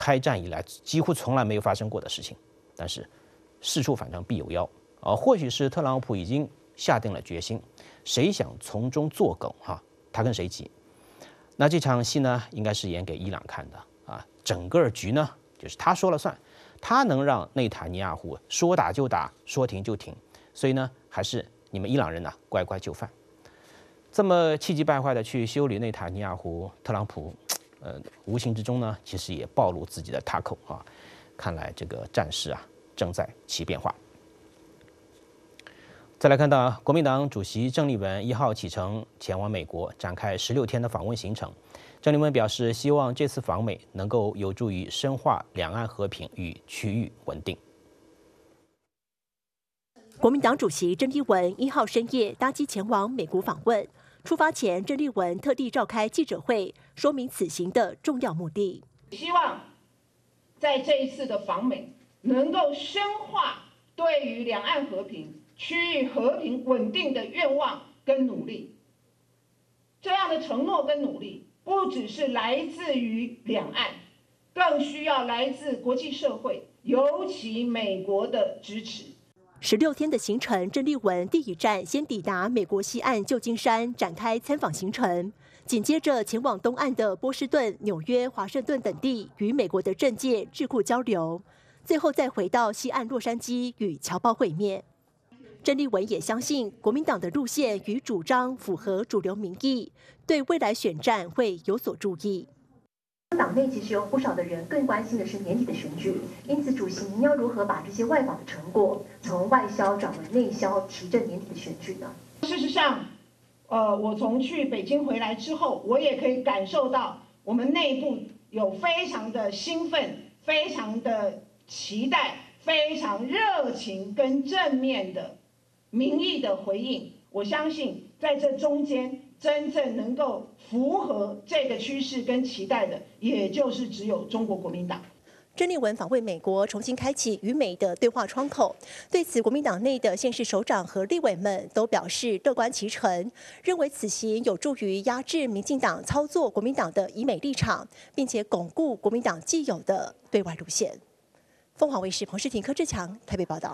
开战以来几乎从来没有发生过的事情。但是事出反正必有妖或许是特朗普已经下定了决心，谁想从中作梗他跟谁急。那这场戏呢，应该是演给伊朗看的整个局呢就是他说了算，他能让内塔尼亚胡说打就打，说停就停。所以呢，还是你们伊朗人乖乖就范。这么气急败坏的去修理内塔尼亚胡，特朗普无形之中呢，其实也暴露自己的塔口看来这个战事正在起变化。再来看到国民党主席郑丽文1号启程前往美国，展开16天的访问行程。郑丽文表示，希望这次访美能够有助于深化两岸和平与区域稳定。 国民党主席郑丽文1号深夜搭机前往美国访问，出发前，郑丽文特地召开记者会，说明此行的重要目的。 希望在这一次的访美，能够深化对于两岸和平、区域和平稳定的愿望跟努力。这样的承诺跟努力，不只是来自于两岸，更需要来自国际社会，尤其美国的支持。 16天的行程，郑丽文第一站先抵达美国西岸旧金山，展开参访行程。紧接着前往东岸的波士顿、纽约、华盛顿等地，与美国的政界智库交流。最后再回到西岸洛杉矶，与侨胞会面。郑丽文也相信国民党的路线与主张符合主流民意，对未来选战会有所注意。 党内其实有不少的人更关心的是年底的选举，因此主席您要如何把这些外访的成果从外销转为内销，提振年底的选举呢？ 事实上，我从去北京回来之后，我也可以感受到我们内部有非常的兴奋、非常的期待、非常热情跟正面的民意的回应。我相信在这中间，真正能够符合这个趋势跟期待的，也就是只有中国国民党。 郑丽文访问美国，重新开启与美的对话窗口。对此，国民党内的县市首长和立委们都表示乐观其成，认为此行有助于压制民进党操作国民党的以美立场，并且巩固国民党既有的对外路线。凤凰卫视彭世廷、柯志强台北报道。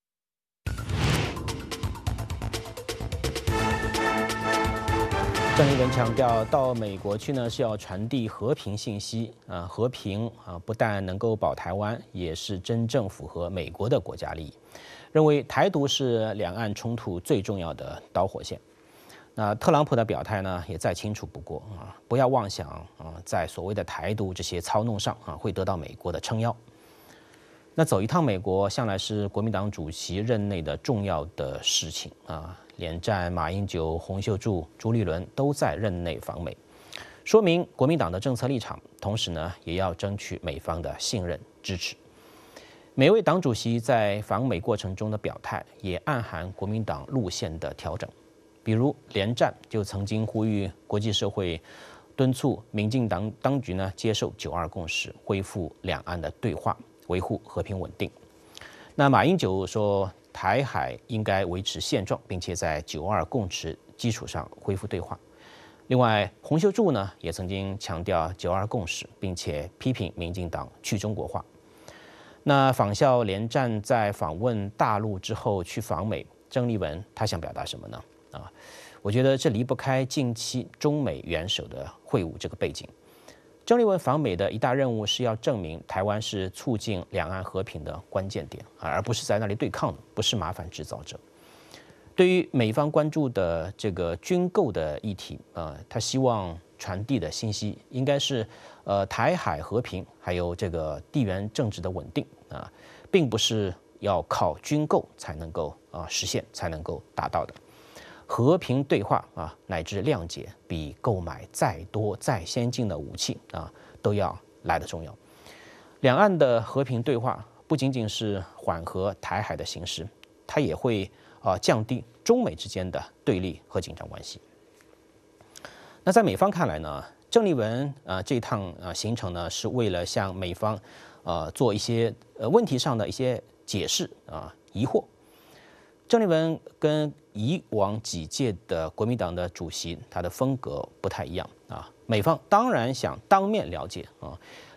郑丽文强调，到美国去呢是要传递和平信息和平不但能够保台湾，也是真正符合美国的国家利益。认为台独是两岸冲突最重要的导火线。那特朗普的表态呢也再清楚不过不要妄想在所谓的台独这些操弄上会得到美国的撑腰。那走一趟美国向来是国民党主席任内的重要的事情连战、马英九、洪秀柱、朱立伦都在任内访美，说明国民党的政策立场，同时呢，也要争取美方的信任支持。每位党主席在访美过程中的表态，也暗含国民党路线的调整。比如连战就曾经呼吁国际社会敦促民进党当局呢接受9·2共识，恢复两岸的对话，维护和平稳定。那马英九说，台海应该维持现状，并且在9·2共识基础上恢复对话。另外，洪秀柱呢也曾经强调9·2共识，并且批评民进党去中国化。那仿效连战在访问大陆之后去访美，郑丽文他想表达什么呢？我觉得这离不开近期中美元首的会晤这个背景。郑丽文访美的一大任务是要证明台湾是促进两岸和平的关键点而不是在那里对抗的，不是麻烦制造者。对于美方关注的这个军购的议题他希望传递的信息应该是台海和平，还有这个地缘政治的稳定并不是要靠军购才能够实现，才能够达到的。和平对话乃至谅解，比购买再多再先进的武器都要来得重要。两岸的和平对话不仅仅是缓和台海的形势，它也会降低中美之间的对立和紧张关系。那在美方看来呢，郑丽文这趟行程呢是为了向美方做一些问题上的一些解释疑惑。郑丽文跟以往几届的国民党的主席，他的风格不太一样美方当然想当面了解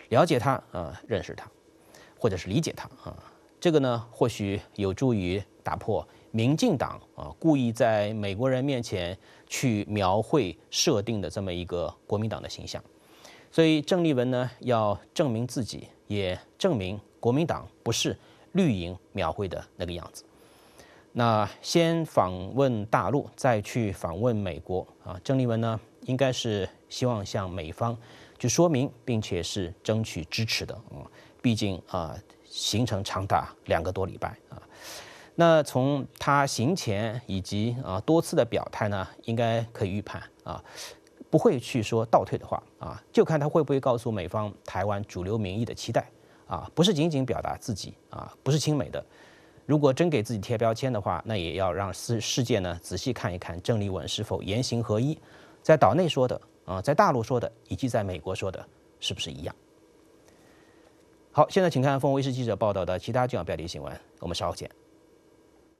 了解他认识他，或者是理解他这个呢或许有助于打破民进党故意在美国人面前去描绘设定的这么一个国民党的形象。所以郑丽文呢要证明自己，也证明国民党不是绿营描绘的那个样子。那先访问大陆，再去访问美国郑丽文呢应该是希望向美方去说明，并且是争取支持的毕竟行程长达2个多礼拜那从他行前以及多次的表态呢，应该可以预判不会去说倒退的话就看他会不会告诉美方台湾主流民意的期待不是仅仅表达自己不是亲美的。如果真给自己贴标签的话，那也要让世界呢仔细看一看郑丽文是否言行合一，在岛内说的在大陆说的，以及在美国说的是不是一样。好，现在请看凤凰卫视记者报道的其他重要标题新闻，我们稍后见。